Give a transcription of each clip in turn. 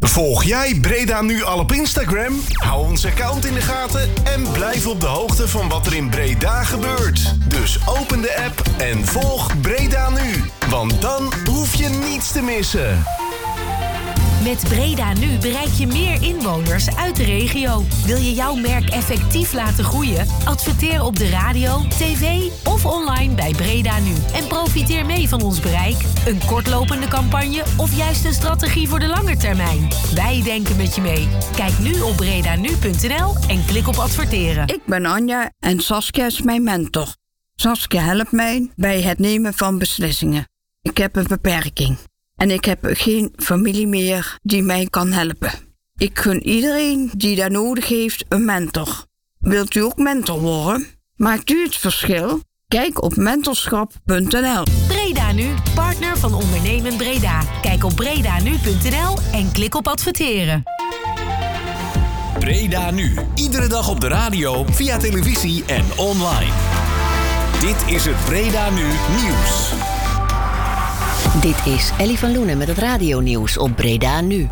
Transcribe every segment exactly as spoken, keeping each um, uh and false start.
Volg jij Breda Nu al op Instagram? Hou ons account in de gaten en blijf op de hoogte van wat er in Breda gebeurt. Dus open de app en volg Breda Nu. Want dan hoef je niets te missen. Met Breda Nu bereik je meer inwoners uit de regio. Wil je jouw merk effectief laten groeien? Adverteer op de radio, tv of online bij Breda Nu. En profiteer mee van ons bereik. Een kortlopende campagne of juist een strategie voor de lange termijn. Wij denken met je mee. Kijk nu op bredanu punt n l en klik op adverteren. Ik ben Anja en Saskia is mijn mentor. Saskia helpt mij bij het nemen van beslissingen. Ik heb een beperking. En ik heb geen familie meer die mij kan helpen. Ik gun iedereen die dat nodig heeft een mentor. Wilt u ook mentor worden? Maakt u het verschil? Kijk op mentorschap punt n l. Breda Nu, partner van Ondernemen Breda. Kijk op bredanu punt n l en klik op adverteren. Breda Nu, iedere dag op de radio, via televisie en online. Dit is het Breda Nu Nieuws. Dit is Ellie van Loenen met het radionieuws op Breda Nu.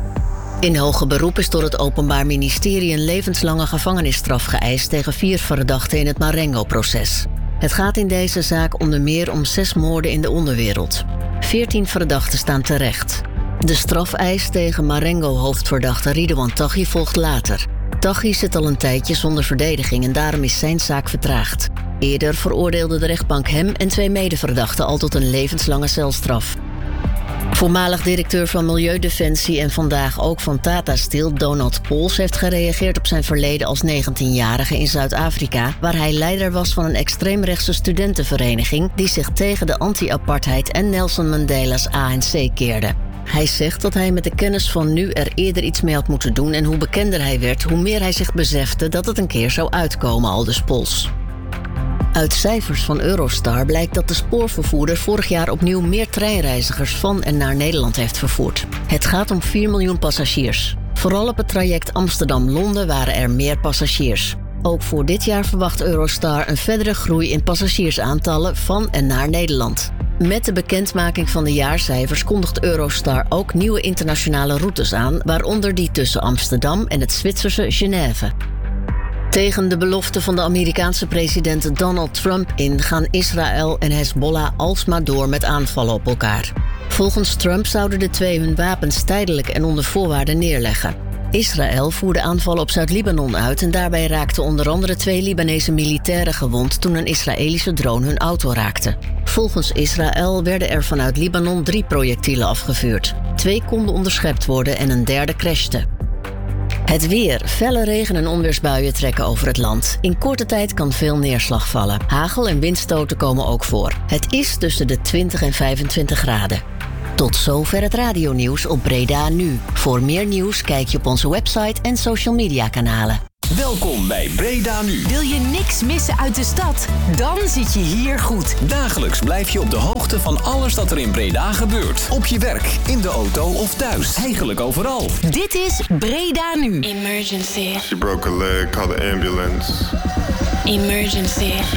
In hoger beroep is door het Openbaar Ministerie een levenslange gevangenisstraf geëist tegen vier verdachten in het Marengo-proces. Het gaat in deze zaak onder meer om zes moorden in de onderwereld. Veertien verdachten staan terecht. De strafeis tegen Marengo-hoofdverdachte Ridouan Taghi volgt later. Taghi zit al een tijdje zonder verdediging en daarom is zijn zaak vertraagd. Eerder veroordeelde de rechtbank hem en twee medeverdachten al tot een levenslange celstraf. Voormalig directeur van Milieudefensie en vandaag ook van Tata Steel, Donald Pols, heeft gereageerd op zijn verleden als negentienjarige in Zuid-Afrika, waar hij leider was van een extreemrechtse studentenvereniging die zich tegen de anti-apartheid en Nelson Mandela's A N C keerde. Hij zegt dat hij met de kennis van nu er eerder iets mee had moeten doen en hoe bekender hij werd, hoe meer hij zich besefte dat het een keer zou uitkomen, aldus Pols. Uit cijfers van Eurostar blijkt dat de spoorvervoerder vorig jaar opnieuw meer treinreizigers van en naar Nederland heeft vervoerd. Het gaat om vier miljoen passagiers. Vooral op het traject Amsterdam-Londen waren er meer passagiers. Ook voor dit jaar verwacht Eurostar een verdere groei in passagiersaantallen van en naar Nederland. Met de bekendmaking van de jaarcijfers kondigt Eurostar ook nieuwe internationale routes aan, waaronder die tussen Amsterdam en het Zwitserse Genève. Tegen de belofte van de Amerikaanse president Donald Trump in gaan Israël en Hezbollah alsmaar door met aanvallen op elkaar. Volgens Trump zouden de twee hun wapens tijdelijk en onder voorwaarden neerleggen. Israël voerde aanvallen op Zuid-Libanon uit en daarbij raakten onder andere twee Libanese militairen gewond toen een Israëlische drone hun auto raakte. Volgens Israël werden er vanuit Libanon drie projectielen afgevuurd. Twee konden onderschept worden en een derde crashte. Het weer. Felle regen- en onweersbuien trekken over het land. In korte tijd kan veel neerslag vallen. Hagel en windstoten komen ook voor. Het is tussen de twintig en vijfentwintig graden. Tot zover het radionieuws op Breda Nu. Voor meer nieuws kijk je op onze website en social media kanalen. Welkom bij Breda Nu. Wil je niks missen uit de stad? Dan zit je hier goed. Dagelijks blijf je op de hoogte van alles dat er in Breda gebeurt. Op je werk, in de auto of thuis. Eigenlijk overal. Dit is Breda Nu. Emergency. She broke a leg, call the ambulance. Emergency.